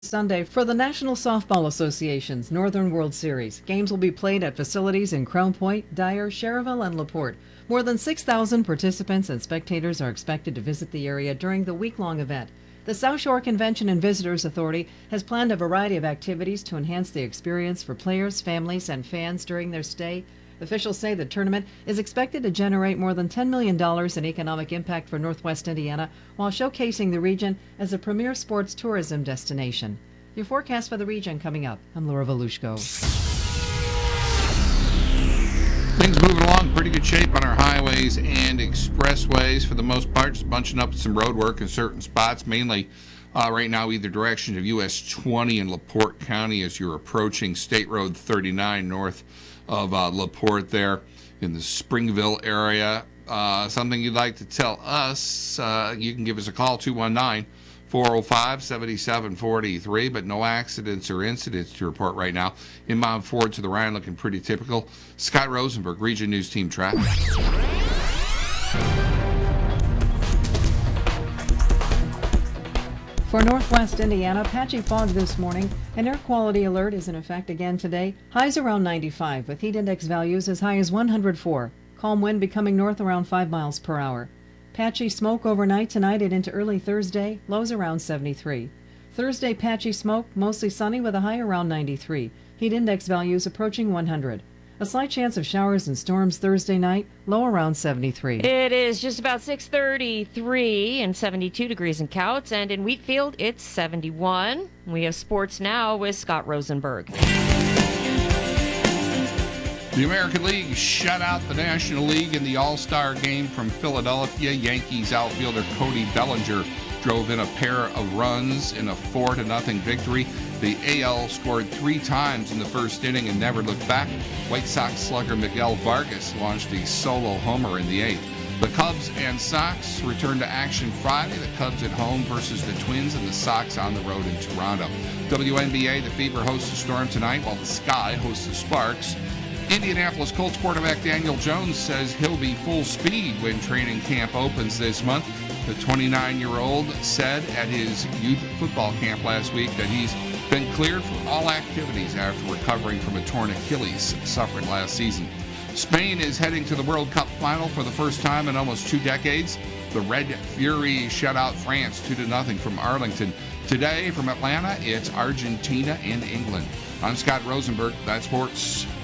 Sunday for the National Softball Association's Northern World Series. Games will be played at facilities in Crown Point, Dyer, Cherville, and LaPorte. More than 6,000 participants and spectators are expected to visit the area during the week-long event. The South Shore Convention and Visitors Authority has planned a variety of activities to enhance the experience for players, families, and fans during their stay. Officials say the tournament is expected to generate more than $10 million in economic impact for Northwest Indiana while showcasing the region as a premier sports tourism destination. Your forecast for the region coming up. I'm Laura Volushko. Things moving along pretty good shape on our highways and expressways for the most part. Just bunching up some road work in certain spots, mainly right now either direction of US 20 in LaPorte County as you're approaching State Road 39 north of LaPorte there in the Springville area. Something you'd like to tell us, you can give us a call, 219-405-7743, but no accidents or incidents to report right now. Inbound Ford to the Ryan looking pretty typical. Scott Rosenberg, Region News Team Traffic. For Northwest Indiana, patchy fog this morning. An air quality alert is in effect again today. Highs around 95 with heat index values as high as 104. Calm wind becoming north around 5 miles per hour. Patchy smoke overnight tonight and into early Thursday. Lows around 73. Thursday patchy smoke, mostly sunny with a high around 93. Heat index values approaching 100. A slight chance of showers and storms Thursday night, low around 73. It is just about 6:33 and 72 degrees in Couts, and in Wheatfield it's 71. We have sports now with Scott Rosenberg. The American League shut out the National League in the All-Star game from Philadelphia. Yankees outfielder Cody Bellinger drove in a pair of runs in a 4-0 victory. The AL scored 3 times in the first inning and never looked back. White Sox slugger Miguel Vargas launched a solo homer in the 8th. The Cubs and Sox return to action Friday. The Cubs at home versus the Twins and the Sox on the road in Toronto. WNBA, the Fever hosts the Storm tonight while the Sky hosts the Sparks. Indianapolis Colts quarterback Daniel Jones says he'll be full speed when training camp opens this month. The 29-year-old said at his youth football camp last week that he's been cleared for all activities after recovering from a torn Achilles suffered last season. Spain is heading to the World Cup final for the first time in almost 2 decades. The Red Fury shut out France 2-0 from Arlington. Today from Atlanta, it's Argentina and England. I'm Scott Rosenberg. That's sports.